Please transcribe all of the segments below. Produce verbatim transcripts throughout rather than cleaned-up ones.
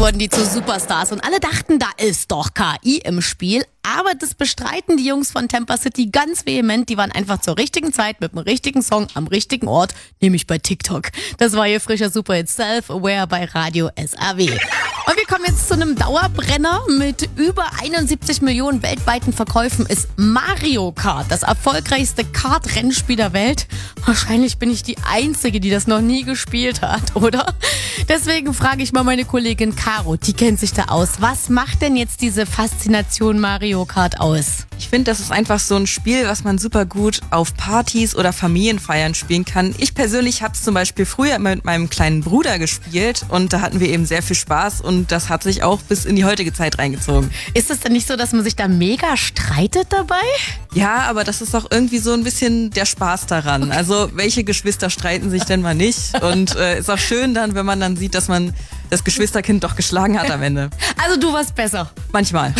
wurden die zu Superstars und alle dachten, da ist doch K I im Spiel. Aber das bestreiten die Jungs von Tampa City ganz vehement. Die waren einfach zur richtigen Zeit mit dem richtigen Song am richtigen Ort, nämlich bei TikTok. Das war ihr frischer Superhit Self-Aware bei Radio S R W. Und wir kommen jetzt zu einem Dauerbrenner. Mit über einundsiebzig Millionen weltweiten Verkäufen ist Mario Kart das erfolgreichste Kart-Rennspiel der Welt. Wahrscheinlich bin ich die Einzige, die das noch nie gespielt hat, oder? Deswegen frage ich mal meine Kollegin Caro, die kennt sich da aus. Was macht denn jetzt diese Faszination Mario Kart aus? Ich finde, das ist einfach so ein Spiel, was man super gut auf Partys oder Familienfeiern spielen kann. Ich persönlich habe es zum Beispiel früher mit meinem kleinen Bruder gespielt und da hatten wir eben sehr viel Spaß und das hat sich auch bis in die heutige Zeit reingezogen. Ist es denn nicht so, dass man sich da mega streitet dabei? Ja, aber das ist auch irgendwie so ein bisschen der Spaß daran. Okay. Also welche Geschwister streiten sich denn mal nicht? Und äh, ist auch schön dann, wenn man dann sieht, dass man das Geschwisterkind doch geschlagen hat am Ende. Also du warst besser. Manchmal.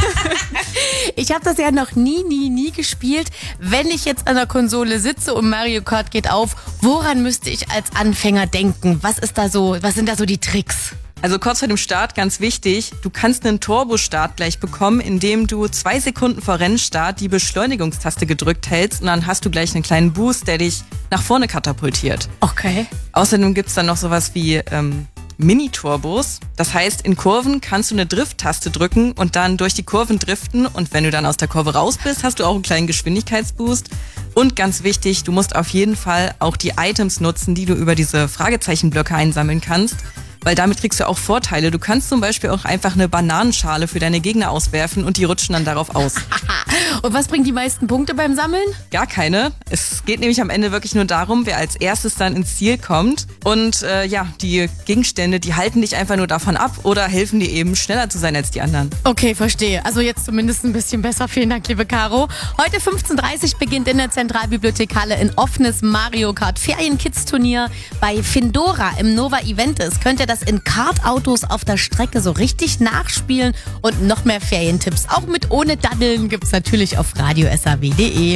Ich habe das ja noch nie, nie, nie gespielt. Wenn ich jetzt an der Konsole sitze und Mario Kart geht auf, woran müsste ich als Anfänger denken? Was ist da so, was sind da so die Tricks? Also kurz vor dem Start, ganz wichtig, du kannst einen Turbo-Start gleich bekommen, indem du zwei Sekunden vor Rennstart die Beschleunigungstaste gedrückt hältst und dann hast du gleich einen kleinen Boost, der dich nach vorne katapultiert. Okay. Außerdem gibt's dann noch sowas wie ähm, Mini-Turbos. Das heißt, in Kurven kannst du eine Drift-Taste drücken und dann durch die Kurven driften und wenn du dann aus der Kurve raus bist, hast du auch einen kleinen Geschwindigkeitsboost. Und ganz wichtig, du musst auf jeden Fall auch die Items nutzen, die du über diese Fragezeichenblöcke einsammeln kannst. Weil damit kriegst du auch Vorteile. Du kannst zum Beispiel auch einfach eine Bananenschale für deine Gegner auswerfen und die rutschen dann darauf aus. Und was bringt die meisten Punkte beim Sammeln? Gar keine. Es geht nämlich am Ende wirklich nur darum, wer als erstes dann ins Ziel kommt. Und äh, ja, die Gegenstände, die halten dich einfach nur davon ab oder helfen dir eben schneller zu sein als die anderen. Okay, verstehe. Also jetzt zumindest ein bisschen besser. Vielen Dank, liebe Caro. Heute fünfzehn Uhr dreißig beginnt in der Zentralbibliothek Halle ein offenes Mario Kart Ferien-Kids-Turnier bei Findora im Nova Eventis. Könnt ihr das in Kartautos auf der Strecke so richtig nachspielen und noch mehr Ferientipps, auch mit ohne Daddeln, gibt's natürlich auf radio s r w punkt d e.